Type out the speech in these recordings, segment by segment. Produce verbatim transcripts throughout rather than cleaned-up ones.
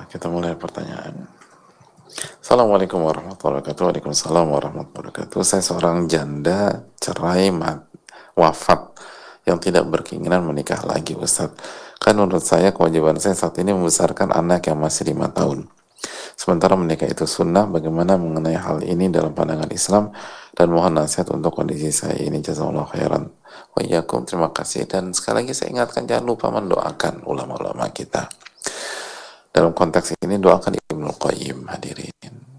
Kita mulai pertanyaan. Assalamualaikum warahmatullahi wabarakatuh. Waalaikumsalam warahmatullahi wabarakatuh. Saya seorang janda cerai mat, wafat yang tidak berkeinginan menikah lagi, Ustaz. Kan menurut saya kewajiban saya saat ini membesarkan anak yang masih lima tahun. Sementara menikah itu sunnah, bagaimana mengenai hal ini dalam pandangan Islam, dan mohon nasihat untuk kondisi saya ini. Jazakallahu khairan. Wa iyyakum, terima kasih. Dan sekali lagi saya ingatkan, jangan lupa mendoakan ulama-ulama kita. Dalam konteks ini doakan Ibnu Qayyim, hadirin.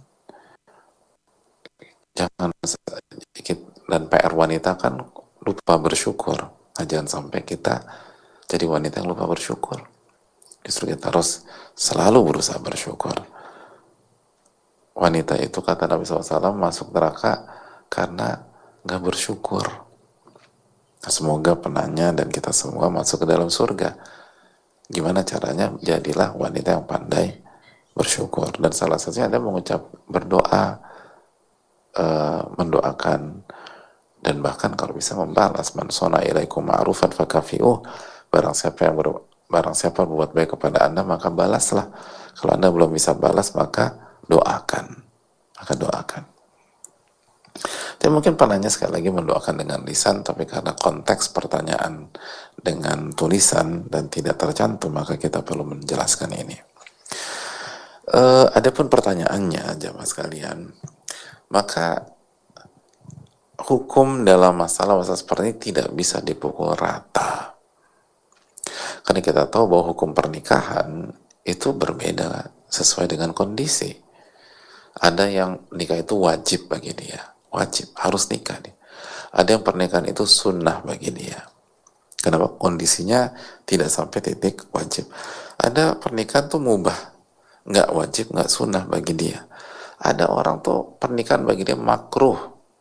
Jangan sedikit, dan P R wanita kan lupa bersyukur. Nah, jangan sampai kita jadi wanita yang lupa bersyukur. Justru kita harus selalu berusaha bersyukur. Wanita itu, kata Nabi shallallahu alaihi wasallam, masuk neraka karena nggak bersyukur. Semoga penanya dan kita semua masuk ke dalam surga. Gimana caranya? Jadilah wanita yang pandai bersyukur. Dan salah satunya ada mengucap, berdoa, uh, mendoakan, dan bahkan kalau bisa membalas. Man sona ilaikum ma'rufan fakafi'uh. Barang siapa yang ber, barang siapa berbuat baik kepada Anda, maka balaslah. Kalau Anda belum bisa balas, maka doakan. Maka doakan. Tapi mungkin penanya sekali lagi mendoakan dengan lisan, tapi karena konteks pertanyaan dengan tulisan dan tidak tercantum, maka kita perlu menjelaskan ini. Uh, adapun pertanyaannya, jamaah sekalian, maka hukum dalam masalah-masalah seperti ini tidak bisa dipukul rata. Karena kita tahu bahwa hukum pernikahan itu berbeda sesuai dengan kondisi. Ada yang nikah itu wajib bagi dia. Wajib, harus nikah nih. Ada yang pernikahan itu sunnah bagi dia. Kenapa? Kondisinya tidak sampai titik wajib. Ada pernikahan tuh mubah, nggak wajib, nggak sunnah bagi dia. Ada orang tuh pernikahan bagi dia makruh,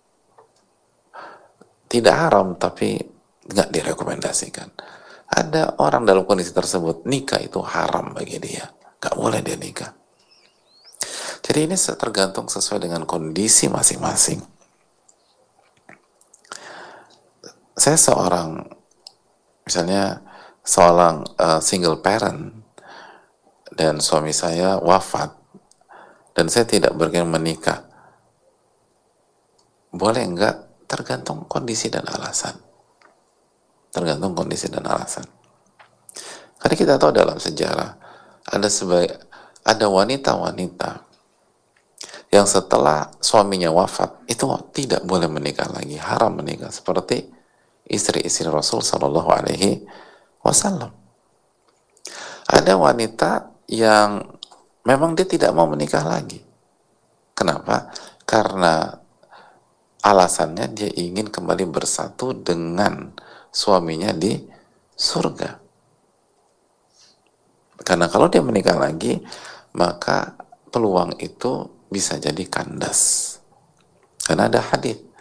tidak haram tapi nggak direkomendasikan. Ada orang dalam kondisi tersebut nikah itu haram bagi dia, nggak boleh dia nikah. Jadi ini tergantung sesuai dengan kondisi masing-masing. Saya seorang, misalnya seorang uh, single parent, dan suami saya wafat, dan saya tidak berkeinginan menikah. Boleh enggak? Tergantung kondisi dan alasan. Tergantung kondisi dan alasan. Karena kita tahu dalam sejarah, ada sebagai, ada wanita-wanita yang setelah suaminya wafat, itu tidak boleh menikah lagi, haram menikah, seperti istri-istri Rasul Shallallahu Alaihi Wasallam. Ada wanita yang memang dia tidak mau menikah lagi. Kenapa? Karena alasannya dia ingin kembali bersatu dengan suaminya di surga. Karena kalau dia menikah lagi, maka peluang itu bisa jadi kandas. Karena ada hadis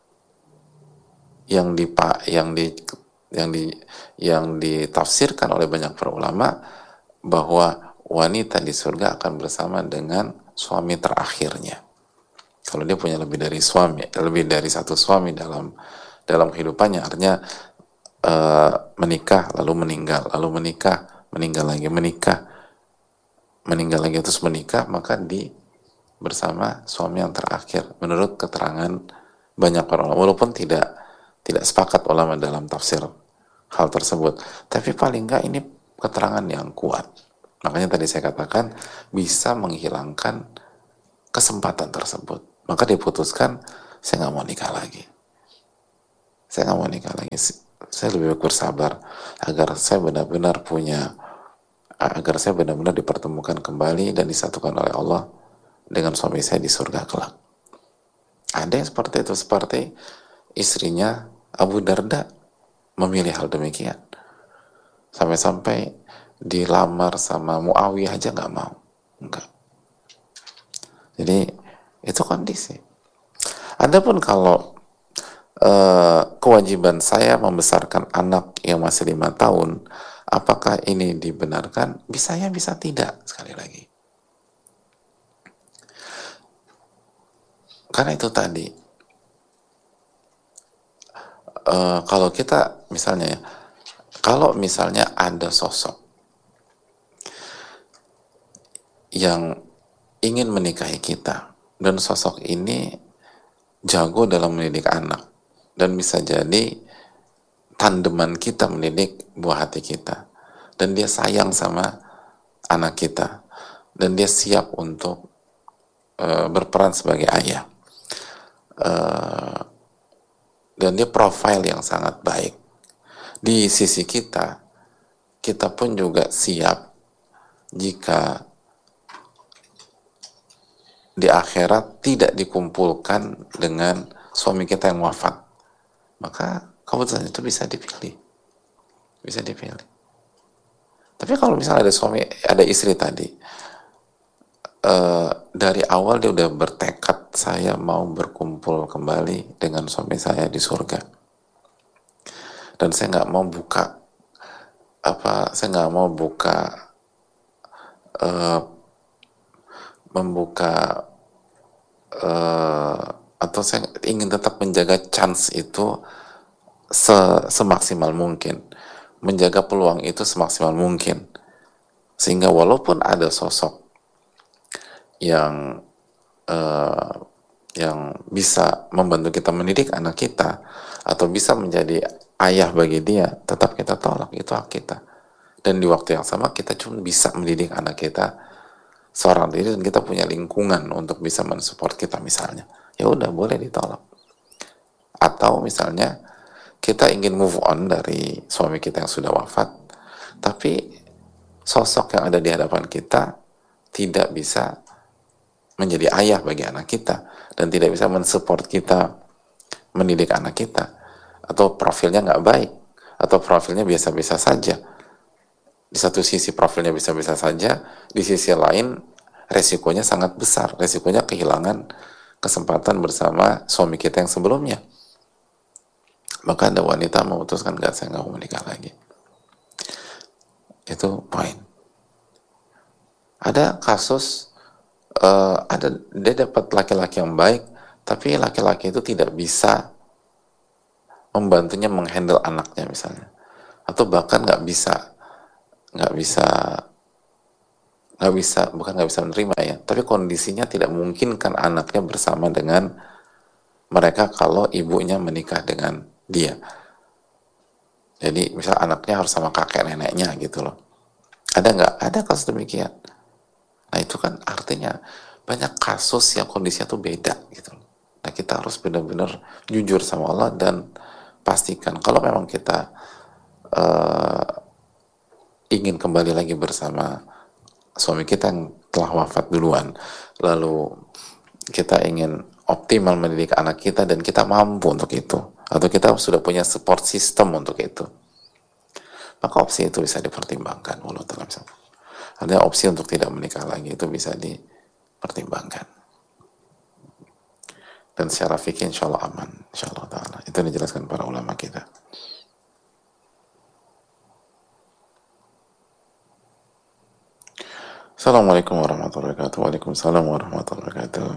yang di yang di yang di yang ditafsirkan oleh banyak para ulama bahwa wanita di surga akan bersama dengan suami terakhirnya. Kalau dia punya lebih dari suami, lebih dari satu suami dalam dalam kehidupannya, artinya uh, menikah lalu meninggal, lalu menikah, meninggal lagi, menikah, meninggal lagi, terus menikah, maka di bersama suami yang terakhir menurut keterangan banyak para ulama, walaupun tidak tidak sepakat ulama dalam tafsir hal tersebut, tapi paling enggak ini keterangan yang kuat. Makanya tadi saya katakan bisa menghilangkan kesempatan tersebut. Maka diputuskan, saya nggak mau nikah lagi. Saya nggak mau nikah lagi. Saya lebih baik bersabar agar saya benar-benar punya, agar saya benar-benar dipertemukan kembali dan disatukan oleh Allah dengan suami saya di surga kelak. Ada yang seperti itu, seperti istrinya Abu Darda memilih hal demikian. Sampai-sampai dilamar sama Muawiyah aja nggak mau. Enggak. Jadi itu kondisi. Adapun kalau uh, kewajiban saya membesarkan anak yang masih lima tahun, apakah ini dibenarkan? Bisa ya, bisa tidak. Sekali lagi. Karena itu tadi, uh, kalau kita misalnya, kalau misalnya ada sosok yang ingin menikahi kita, dan sosok ini jago dalam mendidik anak, dan bisa jadi tandeman kita mendidik buah hati kita, dan dia sayang sama anak kita, dan dia siap untuk uh, berperan sebagai ayah, uh, dan dia profil yang sangat baik. Di sisi kita, kita pun juga siap jika di akhirat tidak dikumpulkan dengan suami kita yang wafat, maka keputusan itu bisa dipilih, bisa dipilih. Tapi kalau misalnya ada suami, ada istri tadi, uh, dari awal dia udah bertekad, saya mau berkumpul kembali dengan suami saya di surga, dan saya nggak mau buka apa, saya nggak mau buka uh, membuka uh, atau saya ingin tetap menjaga chance itu semaksimal mungkin, menjaga peluang itu semaksimal mungkin, sehingga walaupun ada sosok yang uh, yang bisa membantu kita mendidik anak kita atau bisa menjadi ayah bagi dia, tetap kita tolak, itu hak kita. Dan di waktu yang sama kita cuma bisa mendidik anak kita seorang diri, dan kita punya lingkungan untuk bisa mensupport kita, misalnya, ya udah boleh ditolak. Atau misalnya kita ingin move on dari suami kita yang sudah wafat, tapi sosok yang ada di hadapan kita tidak bisa menjadi ayah bagi anak kita, dan tidak bisa mensupport kita mendidik anak kita, atau profilnya nggak baik, atau profilnya biasa-biasa saja. Di satu sisi profilnya bisa-bisa saja, di sisi lain resikonya sangat besar, resikonya kehilangan kesempatan bersama suami kita yang sebelumnya. Maka ada wanita memutuskan, nggak, saya nggak mau menikah lagi. Itu poin. Ada kasus uh, ada dia dapat laki-laki yang baik, tapi laki-laki itu tidak bisa membantunya menghandle anaknya misalnya, atau bahkan nggak bisa nggak bisa nggak bisa bukan nggak bisa menerima ya, tapi kondisinya tidak memungkinkan anaknya bersama dengan mereka kalau ibunya menikah dengan dia. Jadi misal anaknya harus sama kakek neneknya gitu loh. Ada nggak? Ada kasus demikian. Nah itu kan artinya banyak kasus yang kondisinya tuh beda gitu loh. Nah kita harus benar-benar jujur sama Allah dan pastikan kalau memang kita uh, ingin kembali lagi bersama suami kita yang telah wafat duluan, lalu kita ingin optimal mendidik anak kita dan kita mampu untuk itu, atau kita sudah punya support system untuk itu, maka opsi itu bisa dipertimbangkan. Artinya opsi untuk tidak menikah lagi itu bisa dipertimbangkan, dan secara fikih insya Allah aman, insya Allah ta'ala. Itu dijelaskan para ulama kita. Assalamualaikum warahmatullahi wabarakatuh. Waalaikumsalam warahmatullahi wabarakatuh.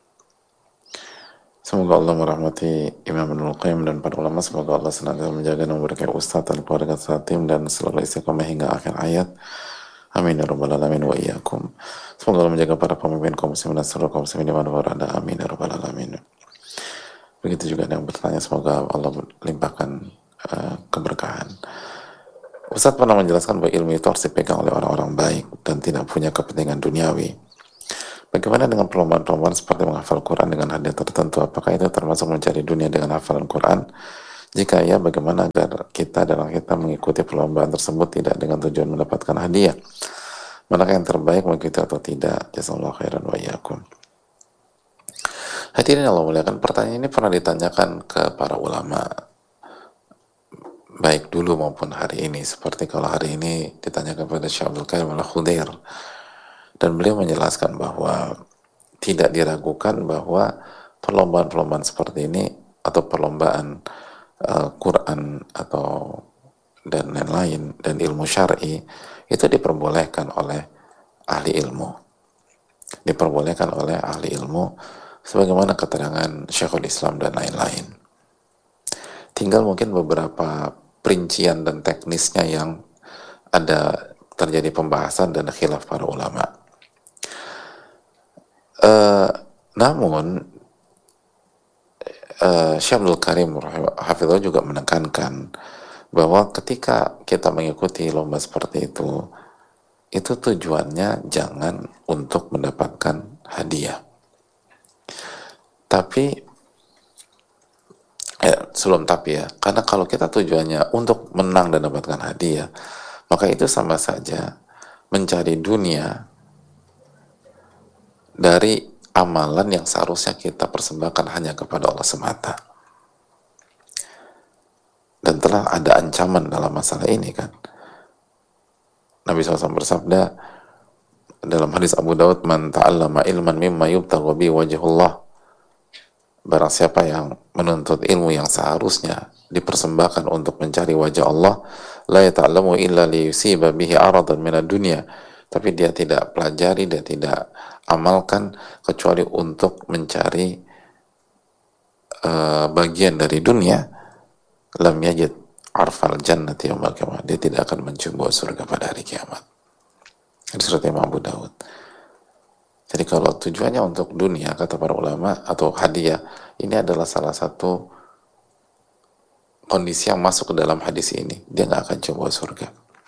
Semoga Allah merahmati Imam Ibnul Qayyim dan para ulama. Semoga Allah senantiasa menjaga dan memberkahi Ustadz dan keluarga tim dan selalu istiqomah hingga akhir ayat. Amin ya rabbal alamin wa iyyakum. Semoga Allah menjaga para pemimpin kaum muslimin dan seluruh kaum muslimin di mana berada. Amin ya rabbal alamin. Begitu juga yang bertanya, semoga Allah limpahkan uh, keberkahan. Ustadz pernah menjelaskan bahwa ilmu itu harus dipegang oleh orang-orang baik dan tidak punya kepentingan duniawi. Bagaimana dengan perlombaan-perlombaan seperti menghafal Quran dengan hadiah tertentu? Apakah itu termasuk mencari dunia dengan hafalan Quran? Jika ya, bagaimana agar kita dan kita mengikuti perlombaan tersebut tidak dengan tujuan mendapatkan hadiah? Manakah yang terbaik begitu atau tidak? Jazakallahu khairan wa iyyakum. Hadirin Allah muliakan, pertanyaan ini pernah ditanyakan ke para ulama baik dulu maupun hari ini, seperti kalau hari ini ditanyakan kepada Syekh Abdul Qadir Al-Khudair, dan beliau menjelaskan bahwa tidak diragukan bahwa perlombaan-perlombaan seperti ini atau perlombaan uh, Quran atau dan lain-lain dan ilmu syar'i itu diperbolehkan oleh ahli ilmu, diperbolehkan oleh ahli ilmu sebagaimana keterangan Syekhul Islam dan lain-lain. Tinggal mungkin beberapa perincian dan teknisnya yang ada terjadi pembahasan dan khilaf para ulama. Uh, namun uh, Syekh Abdul Karim Hafizullah juga menekankan bahwa ketika kita mengikuti lomba seperti itu, itu tujuannya jangan untuk mendapatkan hadiah. Tapi eh, sebelum tapi ya, karena kalau kita tujuannya untuk menang dan dapatkan hadiah, maka itu sama saja mencari dunia dari amalan yang seharusnya kita persembahkan hanya kepada Allah semata. Dan telah ada ancaman dalam masalah ini kan. Nabi shallallahu alaihi wasallam bersabda dalam hadis Abu Daud, man ta'allama ilman mimma yubtagha bi wajhullah, barang siapa yang menuntut ilmu yang seharusnya dipersembahkan untuk mencari wajah Allah, la yata'allamu illa liyusiba bihi aradan minad dunya, tapi dia tidak pelajari, dia tidak amalkan kecuali untuk mencari uh, bagian dari dunia, lam yajid arfal jannati yaumil qiyamah, dia tidak akan mencium surga pada hari kiamat. Di surat Imam Abu Daud. Jadi kalau tujuannya untuk dunia, kata para ulama, atau hadiah, ini adalah salah satu kondisi yang masuk ke dalam hadis ini, dia nggak akan coba surga.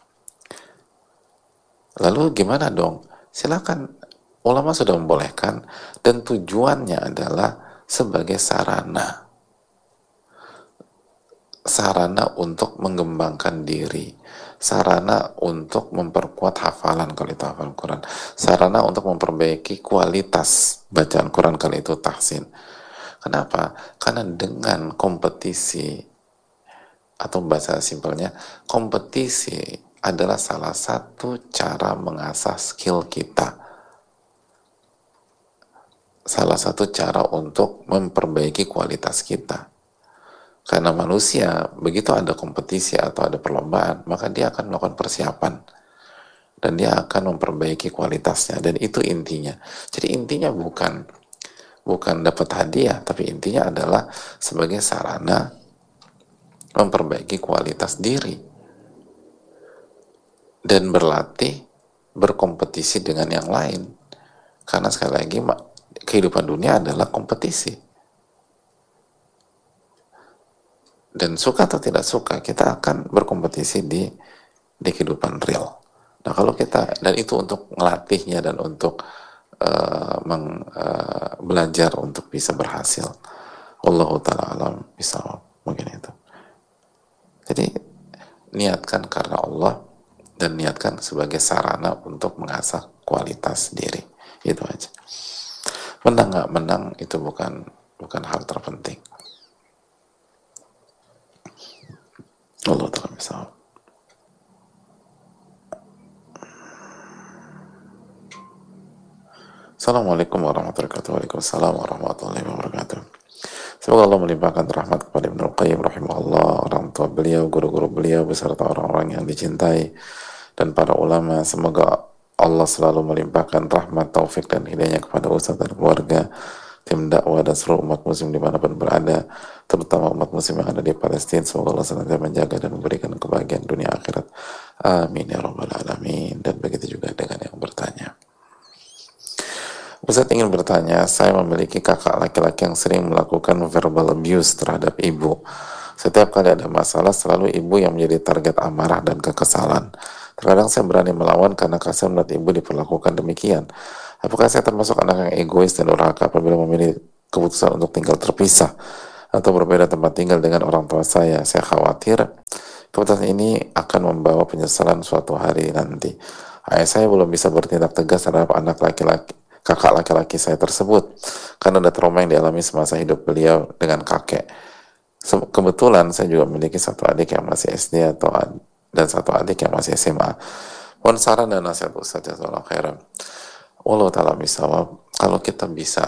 Lalu gimana dong? Silakan, ulama sudah membolehkan, dan tujuannya adalah sebagai sarana sarana untuk mengembangkan diri, sarana untuk memperkuat hafalan kalau itu hafal Quran, sarana untuk memperbaiki kualitas bacaan Quran kalau itu tahsin. Kenapa? Karena dengan kompetisi, atau bahasa simpelnya, kompetisi adalah salah satu cara mengasah skill kita, salah satu cara untuk memperbaiki kualitas kita. Karena manusia, begitu ada kompetisi atau ada perlombaan, maka dia akan melakukan persiapan dan dia akan memperbaiki kualitasnya, dan itu intinya. Jadi intinya bukan bukan dapat hadiah, tapi intinya adalah sebagai sarana memperbaiki kualitas diri dan berlatih berkompetisi dengan yang lain. Karena sekali lagi kehidupan dunia adalah kompetisi. Dan suka atau tidak suka, kita akan berkompetisi di di kehidupan real. Nah kalau kita, dan itu untuk melatihnya dan untuk uh, meng, uh, belajar untuk bisa berhasil. Wallahu ta'ala alam bisa, mungkin itu. Jadi niatkan karena Allah dan niatkan sebagai sarana untuk mengasah kualitas diri. Itu aja. Menang nggak menang itu bukan bukan hal terpenting. Allah Ta'ala misal. Assalamualaikum warahmatullahi wabarakatuh. Waalaikumsalam warahmatullahi wabarakatuh. Semoga Allah melimpahkan rahmat kepada Ibnu Qayyim rahimahullah, orang tua beliau, guru-guru beliau, beserta orang-orang yang dicintai, dan para ulama. Semoga Allah selalu melimpahkan rahmat, taufik, dan hidayahnya kepada Ustaz dan keluarga, tim dakwah, dan seluruh umat muslim dimanapun berada, terutama umat muslim yang ada di Palestina. Semoga Allah senantiasa menjaga dan memberikan kebahagiaan dunia akhirat. Amin ya rabbal alamin. Dan begitu juga dengan yang bertanya. Ustaz ingin bertanya, saya memiliki kakak laki-laki yang sering melakukan verbal abuse terhadap ibu. Setiap kali ada masalah, selalu ibu yang menjadi target amarah dan kekesalan. Terkadang saya berani melawan karena kasihan melihat ibu diperlakukan demikian. Apakah saya termasuk anak yang egois dan durhaka apabila memilih keputusan untuk tinggal terpisah atau berbeda tempat tinggal dengan orang tua saya? Saya khawatir keputusan ini akan membawa penyesalan suatu hari nanti. Ayah saya belum bisa bertindak tegas terhadap anak laki-laki, kakak laki-laki saya tersebut karena ada trauma yang dialami semasa hidup beliau dengan kakek. Kebetulan saya juga memiliki satu adik yang masih S D atau dan satu adik yang masih S M A. Mohon saran dan nasihat Ustaz, jazakallahu khairan. Wallahu ta'ala bisawab. Kalau kita bisa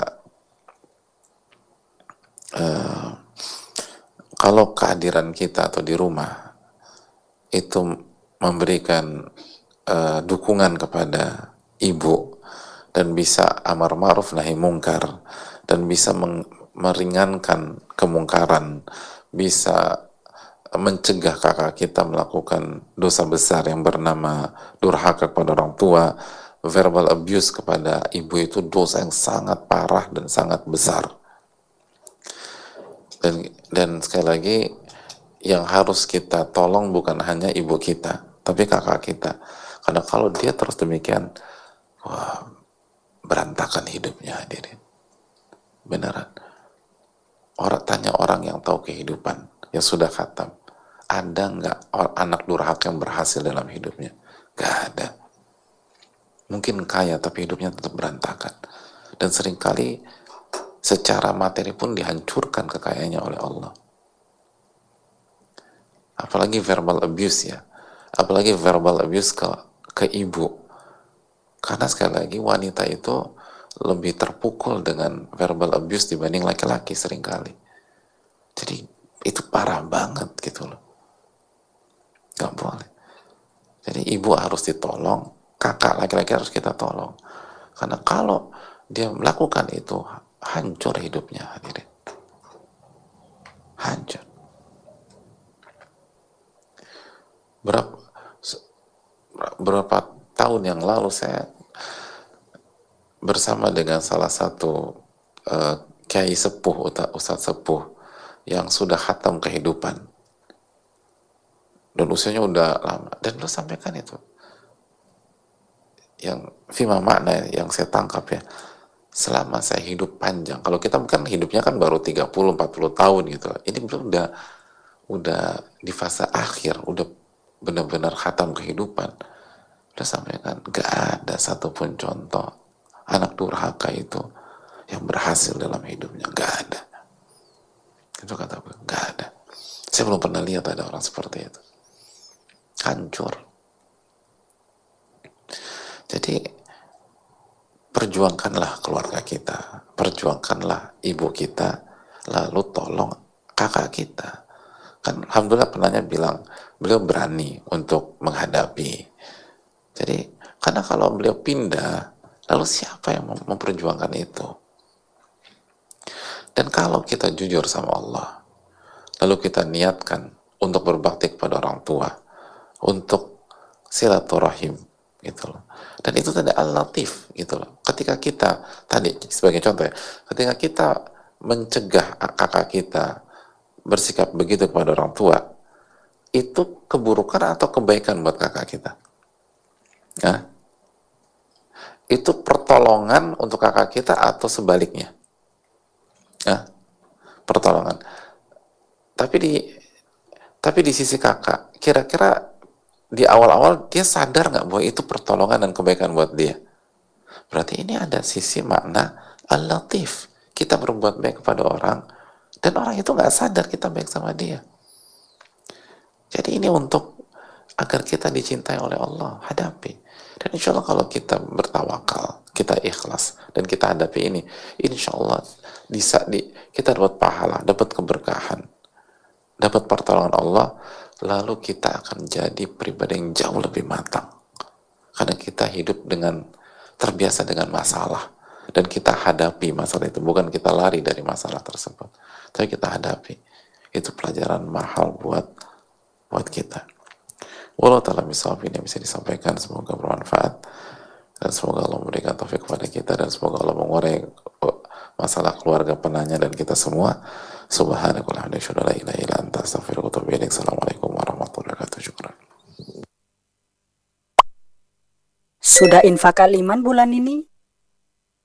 uh, kalau kehadiran kita atau di rumah itu memberikan uh, dukungan kepada ibu dan bisa amar ma'ruf nahi mungkar dan bisa meringankan kemungkaran, bisa mencegah kakak kita melakukan dosa besar yang bernama durhaka kepada orang tua, verbal abuse kepada ibu itu dosa yang sangat parah dan sangat besar. Dan, dan sekali lagi, yang harus kita tolong bukan hanya ibu kita, tapi kakak kita. Karena kalau dia terus demikian, wah, berantakan hidupnya, hadirin. Beneran. Orang tanya orang yang tahu kehidupan, yang sudah khatam, ada nggak anak durhaka yang berhasil dalam hidupnya? Gak ada. Mungkin kaya, tapi hidupnya tetap berantakan. Dan seringkali secara materi pun dihancurkan kekayaannya oleh Allah. Apalagi verbal abuse ya. Apalagi verbal abuse ke, ke ibu. Karena sekali lagi wanita itu lebih terpukul dengan verbal abuse dibanding laki-laki seringkali. Jadi itu parah banget gitu loh. Gak boleh. Jadi ibu harus ditolong, kakak laki-laki harus kita tolong. Karena kalau dia melakukan itu, hancur hidupnya, hadirin. Hancur. Berapa, berapa tahun yang lalu saya bersama dengan salah satu uh, kiai sepuh, ustadz sepuh yang sudah khatam kehidupan dan usianya udah lama, dan beliau sampaikan itu yang fima makna yang saya tangkap ya, selama saya hidup panjang, kalau kita kan hidupnya kan baru tiga puluh sampai empat puluh tahun gitu, ini beliau udah udah di fase akhir, udah benar-benar khatam kehidupan. Udah sampaikan, gak ada satupun contoh anak durhaka itu yang berhasil dalam hidupnya, gak ada. Itu kata gue, gak ada. Saya belum pernah lihat ada orang seperti itu. Hancur. Jadi perjuangkanlah keluarga kita, perjuangkanlah ibu kita, lalu tolong kakak kita. Kan alhamdulillah penanya bilang beliau berani untuk menghadapi. Jadi karena kalau beliau pindah, lalu siapa yang memperjuangkan itu? Dan kalau kita jujur sama Allah, lalu kita niatkan untuk berbakti kepada orang tua, untuk silaturahim, gitu loh. Dan itu tadi al-latif, gitu loh. Ketika kita, tadi sebagai contoh ya, ketika kita mencegah kakak kita bersikap begitu kepada orang tua, itu keburukan atau kebaikan buat kakak kita? Nah, itu pertolongan untuk kakak kita atau sebaliknya? Nah, pertolongan. Tapi di tapi di sisi kakak, kira-kira di awal-awal dia sadar nggak bahwa itu pertolongan dan kebaikan buat dia? Berarti ini ada sisi makna al-latif. Kita berbuat baik kepada orang, dan orang itu nggak sadar kita baik sama dia. Jadi ini untuk agar kita dicintai oleh Allah, hadapi. Dan insya Allah kalau kita bertawakal, kita ikhlas, dan kita hadapi ini, insya Allah bisa di, kita dapat pahala, dapat keberkahan, dapat pertolongan Allah, lalu kita akan jadi pribadi yang jauh lebih matang. Karena kita hidup dengan terbiasa dengan masalah, dan kita hadapi masalah itu, bukan kita lari dari masalah tersebut, tapi kita hadapi. Itu pelajaran mahal buat buat kita. Wallahu ta'ala bishawab, ini bisa disampaikan, semoga bermanfaat, dan semoga Allah memberikan taufik kepada kita, dan semoga Allah mengurai masalah keluarga penanya dan kita semua. Subhanakallahumma wa bihamdika, la ilaha illa anta, astaghfiruka wa atubu ilaik. Assalamualaikum warahmatullahi wabarakatuh. Syukran. Sudah infak kaliman bulan ini?